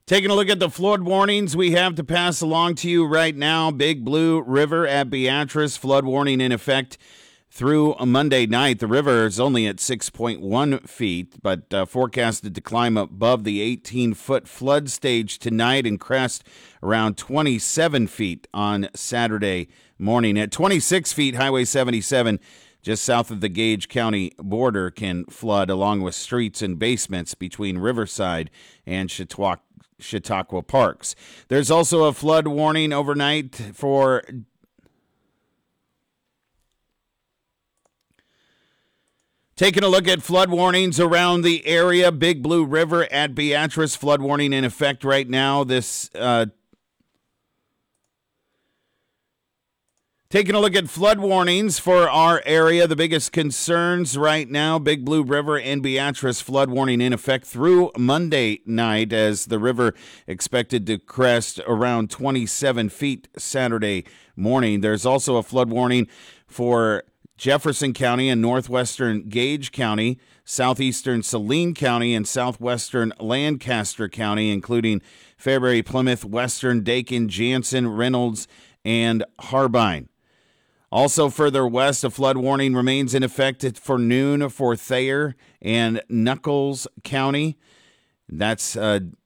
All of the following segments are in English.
Taking a look at the flood warnings we have to pass along to you right now. Big Blue River at Beatrice, flood warning in effect through Monday night. The river is only at 6.1 feet, but forecasted to climb above the 18-foot flood stage tonight and crest around 27 feet on Saturday morning. At 26 feet, Highway 77 just south of the Gage County border can flood, along with streets and basements between Riverside and Chautauqua Parks. There's also a flood warning overnight for taking a look at flood warnings around the area. Big Blue River at Beatrice, flood warning in effect right now. Taking a look at flood warnings for our area, the biggest concerns right now, Big Blue River and Beatrice, flood warning in effect through Monday night, as the river expected to crest around 27 feet Saturday morning. There's also a flood warning for Jefferson County and northwestern Gage County, southeastern Saline County, and southwestern Lancaster County, including Fairbury, Plymouth, Western, Dakin, Jansen, Reynolds, and Harbine. Also further west, a flood warning remains in effect for noon for Thayer and Nuckolls County. That's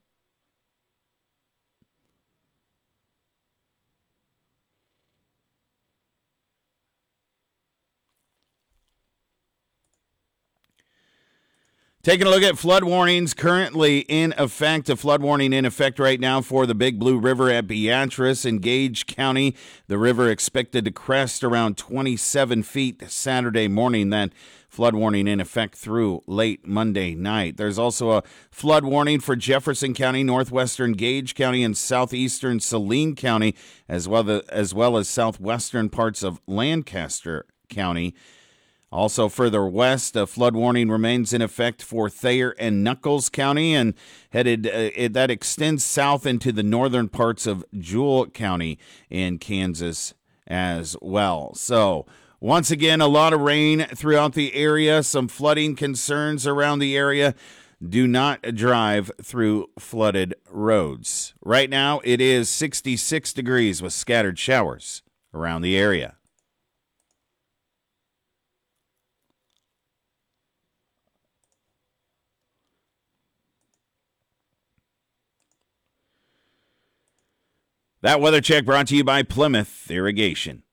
taking a look at flood warnings currently in effect. A flood warning in effect right now for the Big Blue River at Beatrice in Gage County. The river expected to crest around 27 feet Saturday morning. That flood warning in effect through late Monday night. There's also a flood warning for Jefferson County, northwestern Gage County, and southeastern Saline County, as well as southwestern parts of Lancaster County. Also further west, a flood warning remains in effect for Thayer and Nuckolls County, and that extends south into the northern parts of Jewell County in Kansas as well. So once again, a lot of rain throughout the area, some flooding concerns around the area. Do not drive through flooded roads. Right now, it is 66 degrees with scattered showers around the area. That weather check brought to you by Plymouth Irrigation.